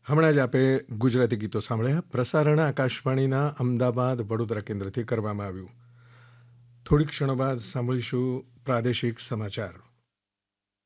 હમણાં જ આપે ગુજરાતી ગીતો સાંભળ્યા. પ્રસારણ આકાશવાણીના અમદાવાદ વડોદરા કેન્દ્રથી કરવામાં આવ્યું. થોડીક ક્ષણો બાદ સાંભળીશું પ્રાદેશિક સમાચાર.